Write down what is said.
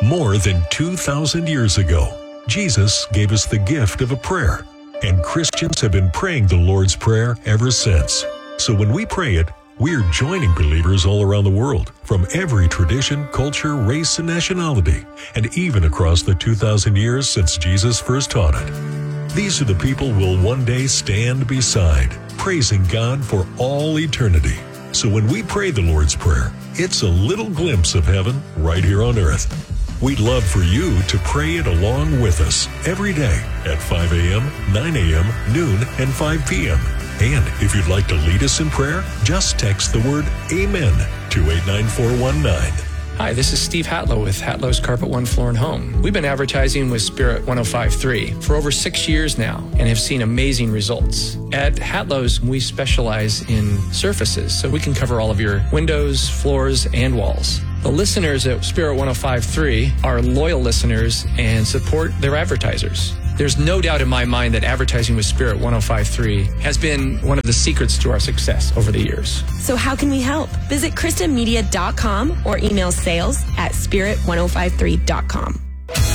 More than 2,000 years ago, Jesus gave us the gift of a prayer, and Christians have been praying the Lord's Prayer ever since. So when we pray it, we're joining believers all around the world, from every tradition, culture, race, and nationality, and even across the 2,000 years since Jesus first taught it. These are the people we'll one day stand beside, praising God for all eternity. So when we pray the Lord's Prayer, it's a little glimpse of heaven right here on earth. We'd love for you to pray it along with us every day at 5 a.m., 9 a.m., noon, and 5 p.m. And if you'd like to lead us in prayer, just text the word AMEN to 89419. Hi, this is Steve Hatlow with Hatlow's Carpet One Floor and Home. We've been advertising with Spirit 105.3 for over 6 years now and have seen amazing results. At Hatlow's, we specialize in surfaces, so we can cover all of your windows, floors, and walls. The listeners at Spirit 105.3 are loyal listeners and support their advertisers. There's no doubt in my mind that advertising with Spirit 105.3 has been one of the secrets to our success over the years. So how can we help? Visit KristaMedia.com or email sales@spirit1053.com.